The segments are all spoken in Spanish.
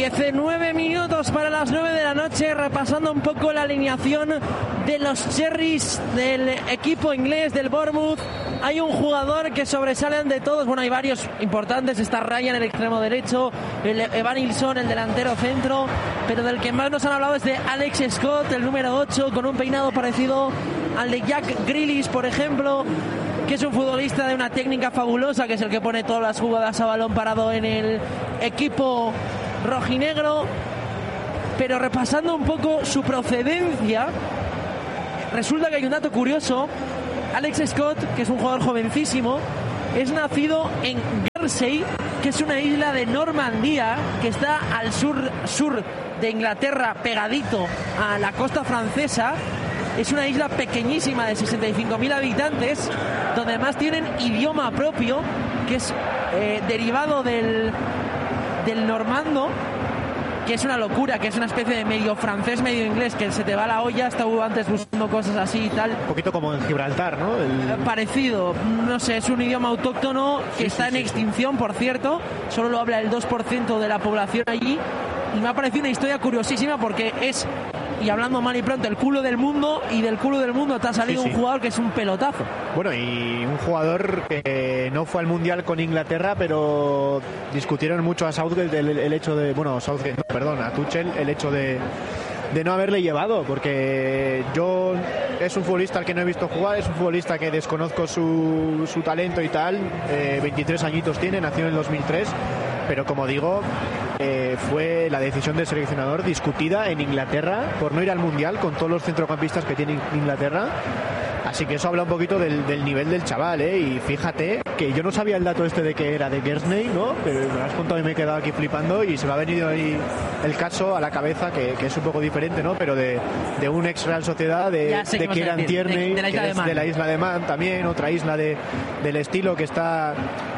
19 minutos para las 9 de la noche, repasando un poco la alineación de los Cherries del equipo inglés del Bournemouth. Hay un jugador que sobresale ante todos, bueno, hay varios importantes, está Ryan, el extremo derecho, Evan Nilsson, el delantero centro, pero del que más nos han hablado es de Alex Scott, el número 8, con un peinado parecido al de Jack Grealish, por ejemplo, que es un futbolista de una técnica fabulosa, que es el que pone todas las jugadas a balón parado en el equipo rojinegro. Pero repasando un poco su procedencia, resulta que hay un dato curioso. Alex Scott, que es un jugador jovencísimo, es nacido en Guernsey, que es una isla de Normandía que está al sur de Inglaterra, pegadito a la costa francesa. Es una isla pequeñísima de 65.000 habitantes, donde además tienen idioma propio, que es derivado del normando, que es una locura, que es una especie de medio francés, medio inglés, que se te va la olla. Estaba antes buscando cosas así y tal. Un poquito como en Gibraltar, ¿no? Parecido, no sé, es un idioma autóctono que está en extinción, por cierto. Solo lo habla el 2% de la población allí. Y me ha parecido una historia curiosísima porque es, y hablando mal y pronto, el culo del mundo, y del culo del mundo te ha salido un jugador que es un pelotazo. Bueno, y un jugador que no fue al Mundial con Inglaterra, pero discutieron mucho a Southgate el hecho de, bueno, a Tuchel, el hecho de no haberle llevado, porque es un futbolista al que no he visto jugar, es un futbolista que desconozco su talento y tal. 23 añitos tiene, nació en el 2003, pero como digo, fue la decisión del seleccionador discutida en Inglaterra por no ir al Mundial con todos los centrocampistas que tiene Inglaterra. Así que eso habla un poquito del nivel del chaval, y fíjate que yo no sabía el dato este de que era de Guernsey, ¿no? Pero me lo has contado y me he quedado aquí flipando, y se me ha venido ahí el caso a la cabeza, que es un poco diferente, ¿no? Pero de un ex Real Sociedad, de Kieran Tierney, de la isla de Man también, otra isla del estilo que está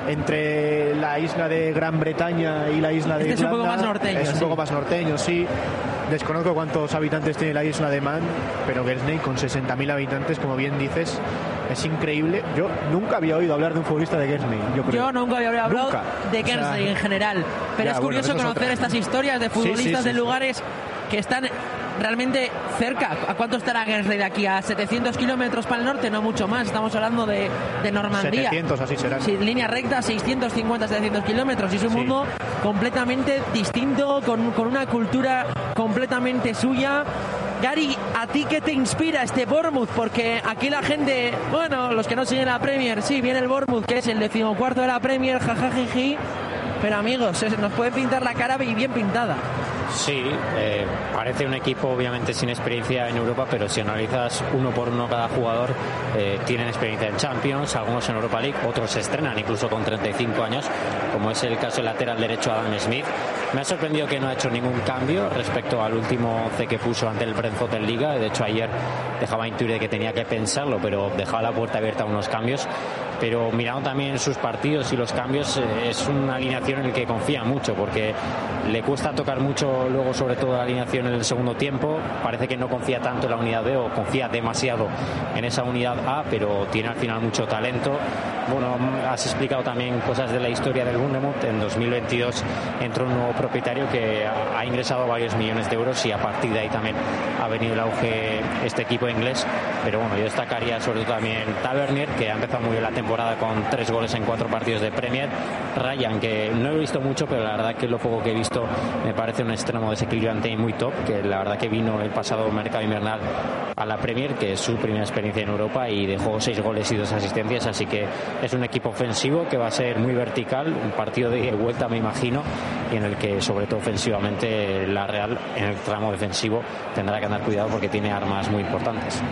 entre la isla de Gran Bretaña y la isla de Irlanda. Es un poco más norteño. Es un poco más norteño, sí. Desconozco cuántos habitantes tiene la isla de Man, pero Guernsey, con 60.000 habitantes, como bien dices, es increíble. Yo nunca había oído hablar de un futbolista de Guernsey. Yo nunca había hablado de Guernsey en general. Pero es curioso conocer estas historias de futbolistas de lugares que están realmente cerca. ¿A cuánto estará Guernsey de aquí? ¿A 700 kilómetros para el norte? No mucho más. Estamos hablando de Normandía. 700, así serán. Sí, línea recta, 650, 700 kilómetros. Y es un mundo completamente distinto, con una cultura completamente suya. Gary, ¿a ti qué te inspira este Bournemouth? Porque aquí la gente, bueno, los que no siguen la Premier, sí, viene el Bournemouth, que es el 14º de la Premier, jajajiji. Pero amigos, nos puede pintar la cara y bien pintada. Sí, parece un equipo obviamente sin experiencia en Europa, pero si analizas uno por uno cada jugador, tienen experiencia en Champions, algunos en Europa League, otros se estrenan incluso con 35 años, como es el caso del lateral derecho Adam Smith. Me ha sorprendido que no ha hecho ningún cambio respecto al último 11 que puso ante el Brentford en Liga. De hecho, ayer dejaba intuir de que tenía que pensarlo, pero dejaba la puerta abierta a unos cambios. Pero mirando también sus partidos y los cambios, es una alineación en la que confía mucho, porque le cuesta tocar mucho luego, sobre todo la alineación en el segundo tiempo. Parece que no confía tanto en la unidad B, o confía demasiado en esa unidad A, pero tiene al final mucho talento. Bueno, has explicado también cosas de la historia del Bournemouth. En 2022 entró un nuevo propietario que ha ingresado varios millones de euros, y a partir de ahí también ha venido el auge este equipo inglés. Pero bueno, yo destacaría sobre todo también Tavernier, que ha empezado muy bien la temporada con 3 goles en 4 partidos de Premier. Ryan, que no he visto mucho, pero la verdad que lo poco que he visto me parece un extremo desequilibrante y muy top, que la verdad que vino el pasado mercado invernal a la Premier, que es su primera experiencia en Europa, y dejó 6 goles y 2 asistencias, así que es un equipo ofensivo que va a ser muy vertical, un partido de vuelta me imagino, y en el que sobre todo ofensivamente la Real en el tramo defensivo tendrá que andar cuidado porque tiene armas muy importantes.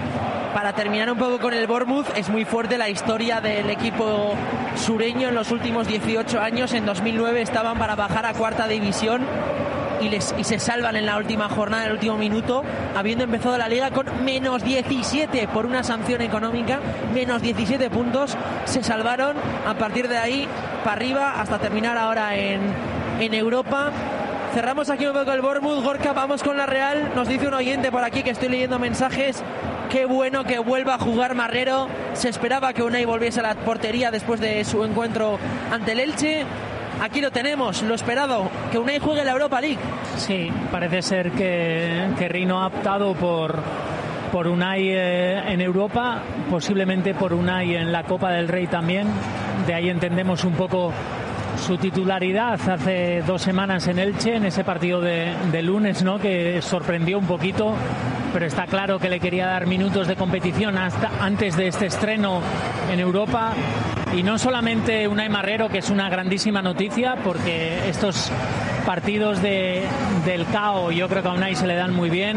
Para terminar un poco con el Bournemouth, es muy fuerte la historia del equipo sureño en los últimos 18 años. En 2009 estaban para bajar a 4ª división y se salvan en la última jornada, en el último minuto, habiendo empezado la liga con menos 17 por una sanción económica, menos 17 puntos. Se salvaron a partir de ahí para arriba hasta terminar ahora en Europa. Cerramos aquí un poco el Bournemouth. Gorka, vamos con la Real. Nos dice un oyente por aquí, que estoy leyendo mensajes: qué bueno que vuelva a jugar Marrero. Se esperaba que Unai volviese a la portería después de su encuentro ante el Elche. aquí lo tenemos, lo esperado, que Unai juegue la Europa League. Sí, parece ser que Rino ha optado por Unai en Europa, posiblemente por Unai en la Copa del Rey también. De ahí entendemos un poco su titularidad hace 2 semanas en Elche, en ese partido de lunes, ¿no?, que sorprendió un poquito, pero está claro que le quería dar minutos de competición hasta antes de este estreno en Europa. Y no solamente Unai Marrero, que es una grandísima noticia, porque estos partidos del CAO yo creo que a Unai se le dan muy bien.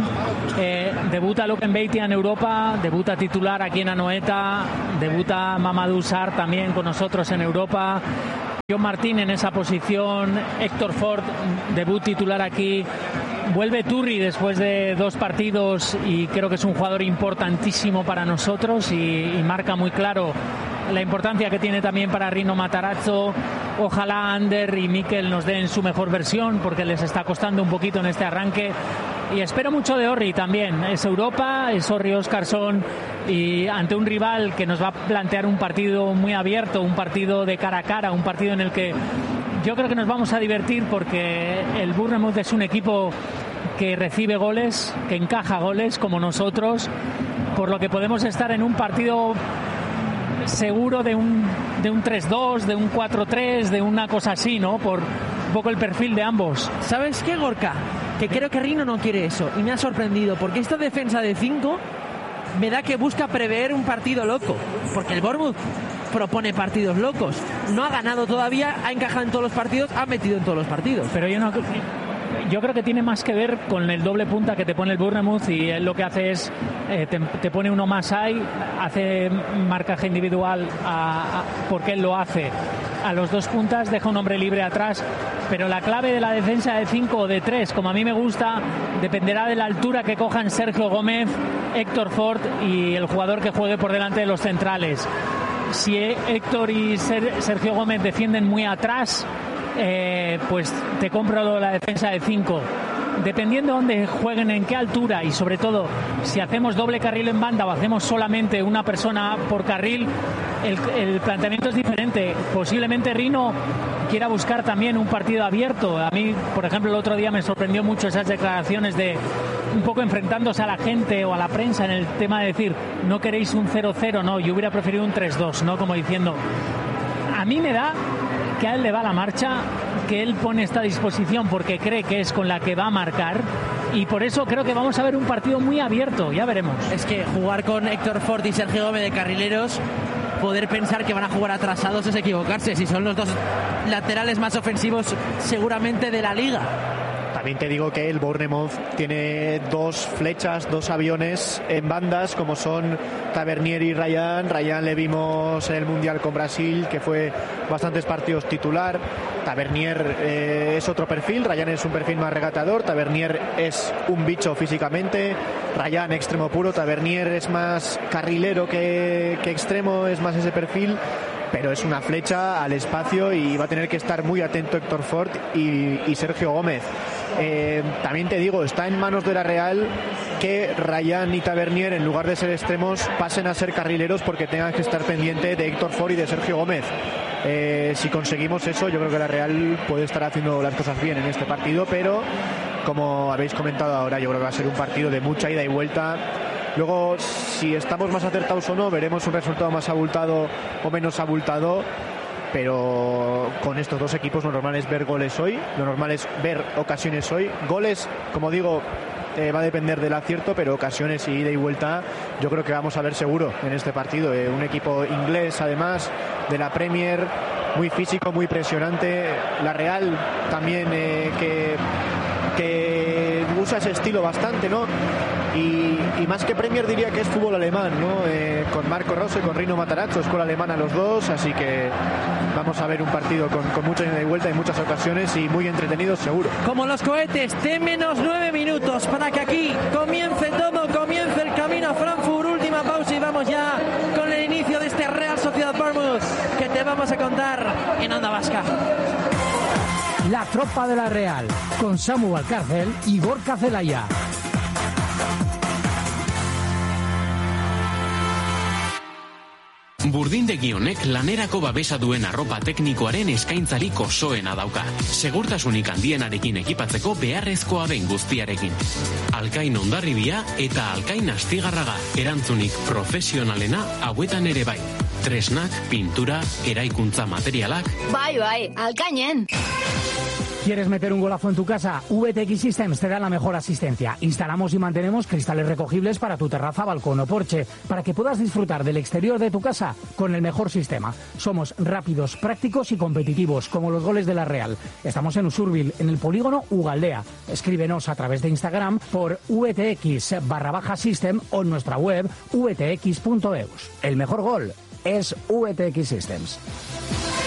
Debuta Luken Beitia en Europa, debuta titular aquí en Anoeta, debuta Mamadou Sarr también con nosotros en Europa. John Martín en esa posición, Héctor Ford, debut titular aquí. Vuelve Turri después de 2 partidos y creo que es un jugador importantísimo para nosotros y marca muy claro la importancia que tiene también para Rino Matarazzo. Ojalá Ander y Mikel nos den su mejor versión porque les está costando un poquito en este arranque. Y espero mucho de Orri también. Es Europa, es Orri Óskarsson y ante un rival que nos va a plantear un partido muy abierto, un partido de cara a cara, un partido en el que yo creo que nos vamos a divertir porque el Bournemouth es un equipo que recibe goles, que encaja goles como nosotros, por lo que podemos estar en un partido seguro de un 3-2, de un 4-3, de una cosa así, ¿no? Por un poco el perfil de ambos. ¿Sabes qué, Gorka? Que creo que Rino no quiere eso y me ha sorprendido porque esta defensa de 5 me da que busca prever un partido loco, porque el Bournemouth propone partidos locos, no ha ganado todavía, ha encajado en todos los partidos, ha metido en todos los partidos. Pero yo creo que tiene más que ver con el doble punta que te pone el Bournemouth y él lo que hace es te pone uno más ahí, hace marcaje individual porque él lo hace a los 2 puntas, deja un hombre libre atrás, pero la clave de la defensa de 5 o de 3, como a mí me gusta, dependerá de la altura que cojan Sergio Gómez, Héctor Ford y el jugador que juegue por delante de los centrales. Si Héctor y Sergio Gómez defienden muy atrás, pues te compro la defensa de 5. Dependiendo de dónde jueguen, en qué altura y sobre todo si hacemos doble carril en banda o hacemos solamente una persona por carril, el planteamiento es diferente. Posiblemente Rino quiera buscar también un partido abierto. A mí, por ejemplo, el otro día me sorprendió mucho esas declaraciones de un poco enfrentándose a la gente o a la prensa en el tema de decir no queréis un 0-0, no, yo hubiera preferido un 3-2, ¿no? Como diciendo, a mí me da que a él le va la marcha, que él pone esta disposición porque cree que es con la que va a marcar y por eso creo que vamos a ver un partido muy abierto, ya veremos. Es que jugar con Héctor Ford y Sergio Gómez de carrileros, poder pensar que van a jugar atrasados es equivocarse, si son los 2 laterales más ofensivos seguramente de la liga. También te digo que el Bournemouth tiene 2 flechas, 2 aviones en bandas, como son Tavernier y Ryan. Ryan le vimos en el Mundial con Brasil, que fue bastantes partidos titular. Tavernier es otro perfil, Ryan es un perfil más regatador, Tavernier es un bicho físicamente, Ryan extremo puro, Tavernier es más carrilero que extremo, es más ese perfil, pero es una flecha al espacio y va a tener que estar muy atento Héctor Ford y Sergio Gómez. También te digo, está en manos de la Real que Ryan y Tavernier, en lugar de ser extremos, pasen a ser carrileros porque tengan que estar pendiente de Héctor Ford y de Sergio Gómez. Si conseguimos eso, yo creo que la Real puede estar haciendo las cosas bien en este partido, pero como habéis comentado ahora, yo creo que va a ser un partido de mucha ida y vuelta. Luego, si estamos más acertados o no, veremos un resultado más abultado o menos abultado, pero con estos 2 equipos lo normal es ver goles hoy, lo normal es ver ocasiones hoy. Goles, como digo, va a depender del acierto, pero ocasiones y ida y vuelta yo creo que vamos a ver seguro en este partido. Un equipo inglés, además de la Premier, muy físico, muy presionante. La Real también que usa ese estilo bastante, ¿no? Y más que Premier diría que es fútbol alemán, ¿no? Con Marco Rose, con Rino Matarazzo, escuela alemana los 2, así que vamos a ver un partido con mucha ida y vuelta y muchas ocasiones y muy entretenido seguro. Como los cohetes, de menos 9 minutos para que aquí comience todo, comience el camino a Frankfurt. Última pausa y vamos ya con el inicio de este Real Sociedad Bournemouth que te vamos a contar en Onda Vasca. La tropa de la Real, con Samu Valcárcel y Gorka Zelaya. Burdindegi honek lanerako babesa duen arropa teknikoaren eskaintzarik osoena dauka. Segurtasunik handienarekin ekipatzeko beharrezkoa den guztiarekin. Alkain Hondarribia eta Alkain Astigarraga. Erantzunik profesionalena hauetan ere bai. Tresnak, pintura, eraikuntza materialak. Bai, Alkainen. ¿Quieres meter un golazo en tu casa? VTX Systems te da la mejor asistencia. Instalamos y mantenemos cristales recogibles para tu terraza, balcón o porche, para que puedas disfrutar del exterior de tu casa con el mejor sistema. Somos rápidos, prácticos y competitivos, como los goles de la Real. Estamos en Usurbil, en el polígono Ugaldea. Escríbenos a través de Instagram por VTX_System o en nuestra web vtx.eus. El mejor gol es VTX Systems.